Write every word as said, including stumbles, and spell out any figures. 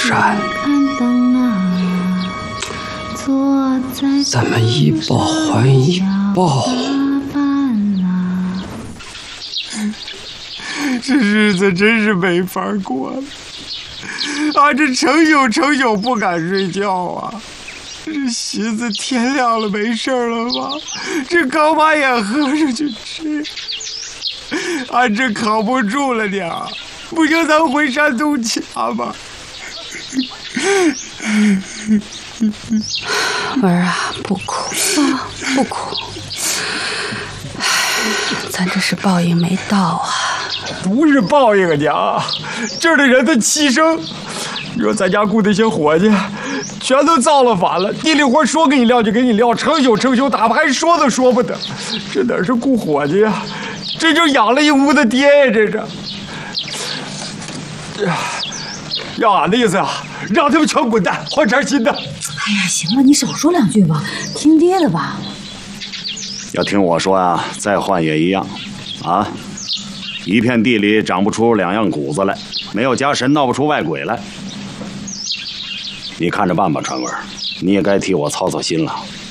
善，咱们一报还一报。 这日子真是没法过了，啊，这成宿成宿不敢睡觉啊。这寻思天亮了没事了吧？这刚把眼合上去吃，俺这扛不住了呢，不行，咱回山东家吧。 文儿啊，不哭啊，不哭。唉，咱这是报应没到啊。 不是报应啊，娘，这儿的人的牺牲。你说咱家雇那些伙计，全都造了反了，地里活说给你撂就给你撂，成宿成宿打，还说都说不得。这哪是雇伙计啊，这就养了一屋子爹呀！这是。要俺的意思啊，让他们全滚蛋，换茬新的。 哎呀，行了，你少说两句吧，听爹的吧。 要听我说啊，再换也一样，啊，一片地里长不出两样谷子来，没有家神闹不出外鬼来。你看着办吧，川文，你也该替我操操心了。